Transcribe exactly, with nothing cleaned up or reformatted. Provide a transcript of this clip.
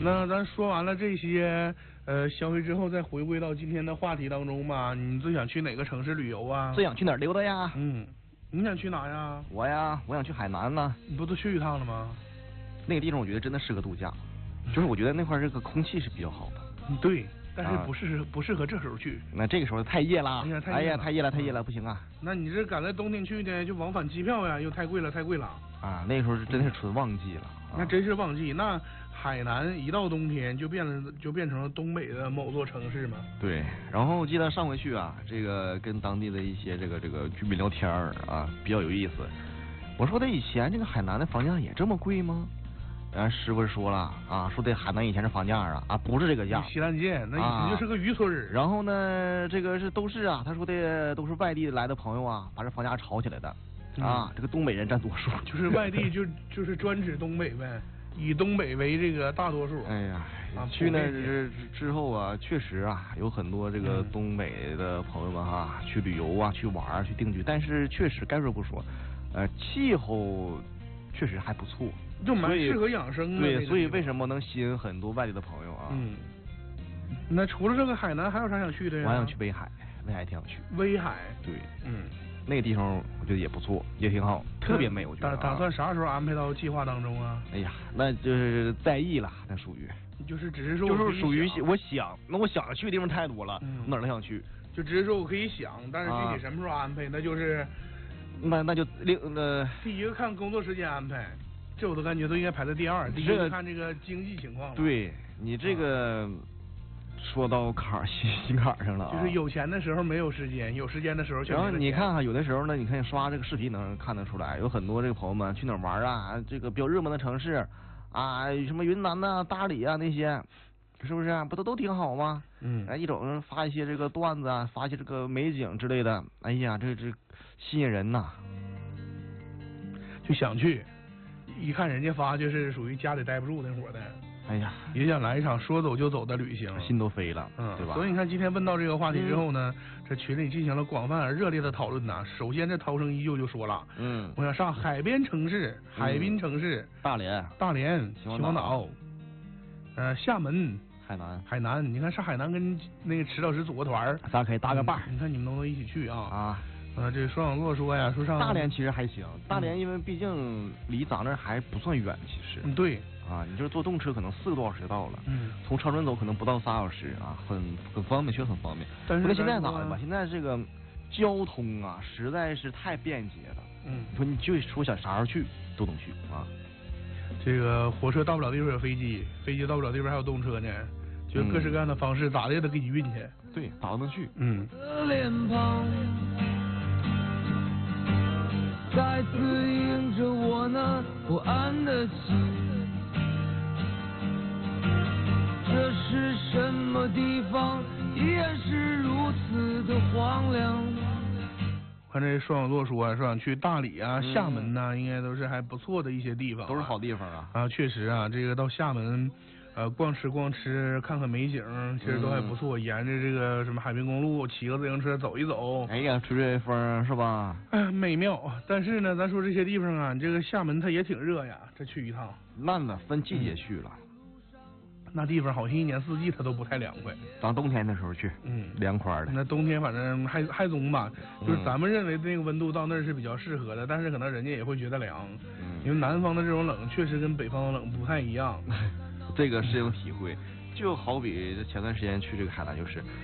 那咱说完了这些呃消息之后，再回归到今天的话题当中吧。你最想去哪个城市旅游啊？ 最想去哪儿溜达呀？ 嗯，你想去哪呀？ 我呀，我想去海南呢。 你不都去一趟了吗？ 那个地方我觉得真的适合度假，就是我觉得那块儿这个空气是比较好的。 嗯，对。但是不适、啊、不适合这时候去。 那这个时候太热了。 哎呀，太哎呀，太热了，太热了，不行啊。 那你这赶在冬天去呢，就往返机票呀，又太贵了，太贵了。 啊，那个时候是真的是纯旺季了。 嗯啊、那真是旺季。那海南一到冬天就变了，就变成了东北的某座城市嘛。 对。然后我记得上回去啊，这个跟当地的一些这个这个居民聊天啊，比较有意思。我说的以前这个海南的房价也这么贵吗？然后师傅说了啊，说的海南以前这房价啊啊不是这个价， 西兰界那以前就是个渔村、啊。 然后呢，这个是都是啊，他说的都是外地来的朋友啊，把这房价炒起来的啊、嗯，这个东北人占多数， 就是外地就就是专指东北呗，以东北为这个大多数。 哎呀， 啊、 去那之之后啊，确实啊，有很多这个东北的朋友们哈、啊，去旅游啊，去玩去定居，但是确实该说不说，呃，气候确实还不错。 就蛮适合养生的。 对，所以为什么能吸引很多外地的朋友啊？ 嗯。那除了这个海南，还有啥想去的呀？ 我还想去威海，威海挺想去。 威海。 对。 嗯。 那个地方我觉得也不错，也挺好，特别美，我觉得、啊。 打打算啥时候安排到计划当中啊？ 哎呀，那就是在意了，那属于。 就是只是说。 就是属于我想，那我想去的地方太多了， 嗯、 哪儿都想去。 就只是说我可以想，但是具体什么时候安排，啊、那就是。 那那就另呃。 第一个看工作时间安排。这我都感觉都应该排在第二，第一个看这个经济情况。 对你这个、啊、说到坎儿心心坎儿上了、啊， 就是有钱的时候没有时间，有时间的时候。 然后你看看有的时候呢，你看刷这个视频能看得出来，有很多这个朋友们去哪儿玩啊，这个比较热门的城市啊，什么云南呐、啊、大理啊那些，是不是不都都挺好吗？ 嗯， 哎，一种发一些这个段子啊，发一些这个美景之类的，哎呀，这这吸引人呐， 就想去。一看人家发就是属于家里待不住那伙的， 哎呀， 也想来一场说走就走的旅行， 心都飞了， 嗯， 对吧？ 所以你看今天问到这个话题之后呢，嗯、这群里进行了广泛而热烈的讨论呐。首先这涛声依旧就说了， 嗯， 我想上海边城市，海滨城市， 嗯、大连， 大连，秦皇岛，呃，厦门。 海南， 海南，你看上海南跟那个池老师组个团， 咱可以搭个伴、 嗯。你看你们能不能一起去啊？ 啊。 呃，这双网络说呀，说上大连其实还行，大连因为毕竟离咱那儿还不算远，其实。 嗯，对。 啊，你就是坐动车可能四个多小时就到了。 嗯。 从长春走可能不到仨小时啊，很很方便，确实很方便。 但是不过现在咋的吧？现在这个交通啊，实在是太便捷了。 嗯。 说你就说想啥时候去都能去啊。 这个火车到不了地方有飞机，飞机到不了地方还有动车呢，就各式各样的方式，咋的也得给你运去。 对，咋都能去。 嗯。 再次映着我那不安的心，这是什么地方？依然是如此的荒凉。 看这双网座说啊，说想去大理啊、嗯、厦门呐、啊，应该都是还不错的一些地方、啊， 都是好地方啊。 啊，确实啊，这个到厦门。呃，逛吃逛吃，看看美景，其实都还不错。嗯、沿着这个什么海滨公路，骑个自行车走一走， 哎呀，吹吹风是吧？ 哎，美妙。但是呢，咱说这些地方啊，这个厦门它也挺热呀，这去一趟。 那呢，分季节去了、 嗯，那地方好像一年四季它都不太凉快。 咱冬天的时候去， 嗯， 凉快的。 那冬天反正还还中吧，就是咱们认为的那个温度到那儿是比较适合的，但是可能人家也会觉得凉，嗯、因为南方的这种冷确实跟北方的冷不太一样。 这个深有体会，就好比前段时间去这个海南就是。